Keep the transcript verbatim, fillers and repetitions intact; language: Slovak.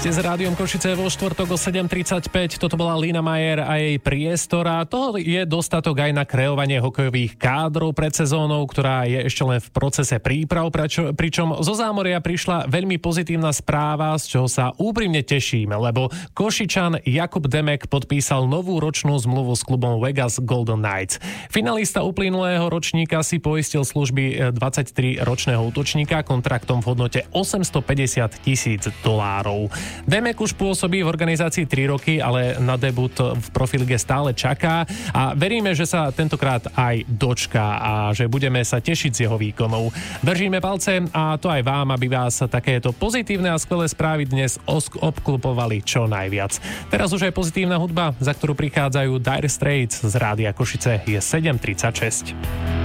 Ste s Rádiom Košice vo štvrtok o sedem tridsaťpäť. Toto bola Lina Majer a jej Priestor a toho je dostatok aj na kreovanie hokejových kádrov pred sezónou, ktorá je ešte len v procese príprav, prečo, pričom zo Zámoria prišla veľmi pozitívna správa, z čoho sa úprimne tešíme, lebo Košičan Jakub Demek podpísal novú ročnú zmluvu s klubom Vegas Golden Knights. Finalista uplynulého ročníka si poistil služby dvadsaťtriročného útočníka kontraktom v hodnote osemstopäťdesiat tisíc dolárov. Demek už pôsobí v organizácii tri roky, ale na debut v Profilige stále čaká a veríme, že sa tentokrát aj dočká a že budeme sa tešiť z jeho výkonov. Držíme palce a to aj vám, aby vás takéto pozitívne a skvelé správy dnes obklupovali čo najviac. Teraz už aj pozitívna hudba, za ktorú prichádzajú Dire Straits z Rádia Košice, je sedem tridsaťšesť.